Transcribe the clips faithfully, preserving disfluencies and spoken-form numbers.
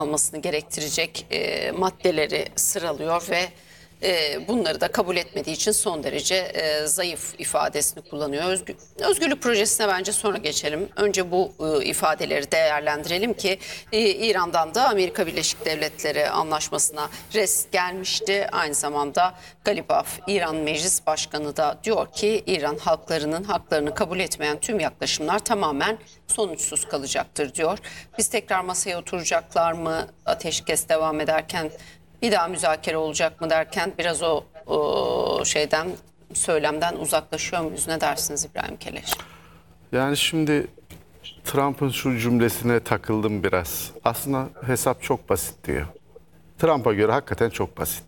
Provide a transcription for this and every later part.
almasını gerektirecek e, maddeleri sıralıyor ve e, bunları da kabul etmediği için son derece e, zayıf ifadesini kullanıyor. Özgür, özgürlük projesine bence sonra geçelim. Önce bu e, ifadeleri değerlendirelim ki e, İran'dan da Amerika Birleşik Devletleri anlaşmasına res gelmişti. Aynı zamanda Galibaf, İran Meclis Başkanı da diyor ki İran halklarının haklarını kabul etmeyen tüm yaklaşımlar tamamen sonuçsuz kalacaktır diyor. Biz tekrar masaya oturacaklar mı, ateşkes devam ederken bir daha müzakere olacak mı derken biraz o, o şeyden, söylemden uzaklaşıyor muyuz? Ne dersiniz İbrahim Keleş? Yani şimdi Trump'ın şu cümlesine takıldım biraz. Aslında hesap çok basit diyor. Trump'a göre hakikaten çok basit.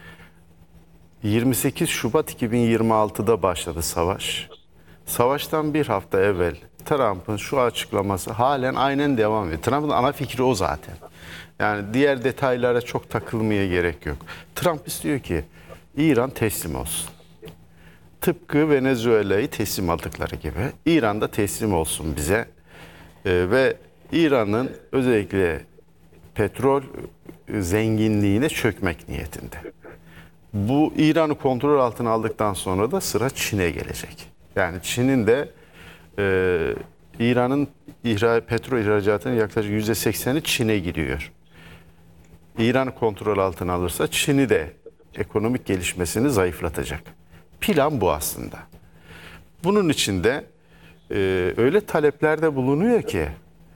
yirmi sekiz Şubat iki bin yirmi altıda başladı savaş. Savaştan bir hafta evvel Trump'ın şu açıklaması halen aynen devam ediyor. Trump'ın ana fikri o zaten. Yani diğer detaylara çok takılmaya gerek yok. Trump istiyor ki İran teslim olsun. Tıpkı Venezuela'yı teslim aldıkları gibi İran da teslim olsun bize. Ee, ve İran'ın özellikle petrol zenginliğine çökmek niyetinde. Bu İran'ı kontrol altına aldıktan sonra da sıra Çin'e gelecek. Yani Çin'in de e, İran'ın ihra, petrol ihracatının yaklaşık yüzde sekseni Çin'e gidiyor. İran'ı kontrol altına alırsa Çin'i de ekonomik gelişmesini zayıflatacak. Plan bu aslında. Bunun için de e, öyle taleplerde bulunuyor ki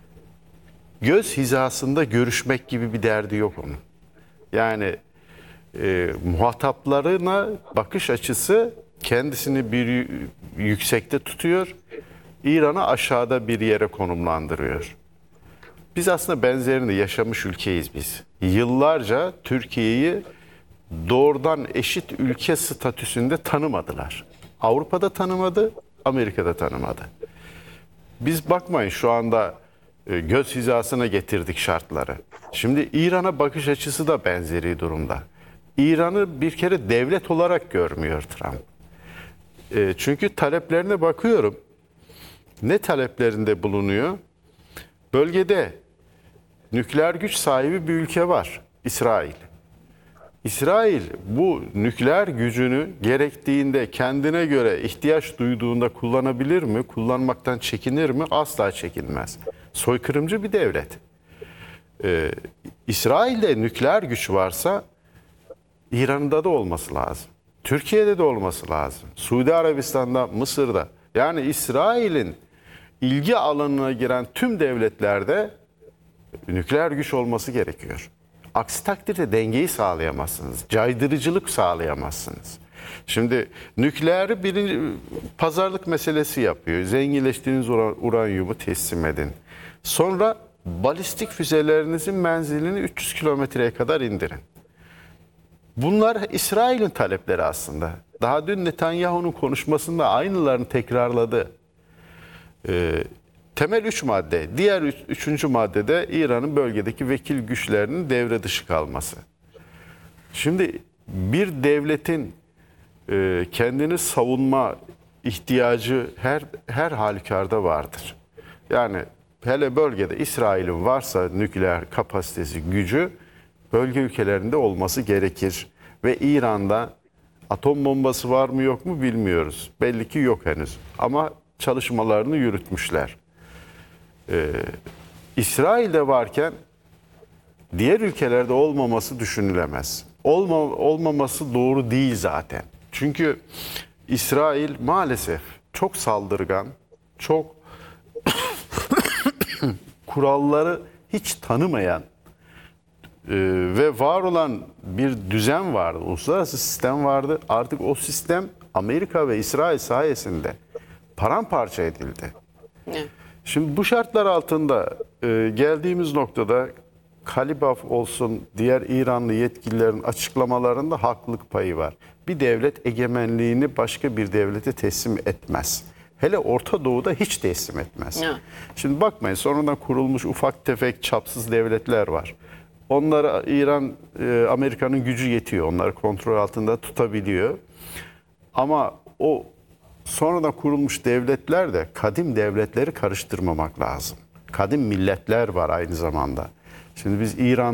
göz hizasında görüşmek gibi bir derdi yok onun. Yani e, muhataplarına bakış açısı kendisini bir yüksekte tutuyor, İran'ı aşağıda bir yere konumlandırıyor. Biz aslında benzerini yaşamış ülkeyiz biz. Yıllarca Türkiye'yi doğrudan eşit ülke statüsünde tanımadılar. Avrupa'da tanımadı, Amerika'da tanımadı. Biz bakmayın şu anda göz hizasına getirdik şartları. Şimdi İran'a bakış açısı da benzeri durumda. İran'ı bir kere devlet olarak görmüyor Trump. Çünkü taleplerine bakıyorum. Ne taleplerinde bulunuyor? Bölgede nükleer güç sahibi bir ülke var, İsrail. İsrail bu nükleer gücünü gerektiğinde kendine göre ihtiyaç duyduğunda kullanabilir mi? Kullanmaktan çekinir mi? Asla çekinmez. Soykırımcı bir devlet. Ee, İsrail'de nükleer güç varsa İran'da da olması lazım. Türkiye'de de olması lazım. Suudi Arabistan'da, Mısır'da. Yani İsrail'in ilgi alanına giren tüm devletlerde nükleer güç olması gerekiyor. Aksi takdirde dengeyi sağlayamazsınız. Caydırıcılık sağlayamazsınız. Şimdi nükleeri bir pazarlık meselesi yapıyor. Zenginleştiğiniz uranyumu teslim edin. Sonra balistik füzelerinizin menzilini üç yüz kilometreye kadar indirin. Bunlar İsrail'in talepleri aslında. Daha dün Netanyahu'nun konuşmasında aynılarını tekrarladı. Ee, temel üç madde. Diğer üç, üçüncü maddede İran'ın bölgedeki vekil güçlerinin devre dışı kalması. Şimdi bir devletin e, kendini savunma ihtiyacı her her halükarda vardır. Yani hele bölgede İsrail'in varsa nükleer kapasitesi, gücü bölge ülkelerinde olması gerekir. Ve İran'da atom bombası var mı yok mu bilmiyoruz. Belli ki yok henüz. Ama çalışmalarını yürütmüşler. Ee, İsrail'de varken diğer ülkelerde olmaması düşünülemez. Olma, olmaması doğru değil zaten. Çünkü İsrail maalesef çok saldırgan, çok kuralları hiç tanımayan e, ve var olan bir düzen vardı, uluslararası sistem vardı. Artık o sistem Amerika ve İsrail sayesinde paramparça edildi. Ne? Şimdi bu şartlar altında e, geldiğimiz noktada Galibaf olsun, diğer İranlı yetkililerin açıklamalarında haklılık payı var. Bir devlet egemenliğini başka bir devlete teslim etmez. Hele Orta Doğu'da hiç teslim etmez. Ne? Şimdi bakmayın, sonradan kurulmuş ufak tefek çapsız devletler var. Onlara İran, e, Amerika'nın gücü yetiyor. Onları kontrol altında tutabiliyor. Ama o sonradan kurulmuş devletler de kadim devletleri karıştırmamak lazım. Kadim milletler var aynı zamanda. Şimdi biz İran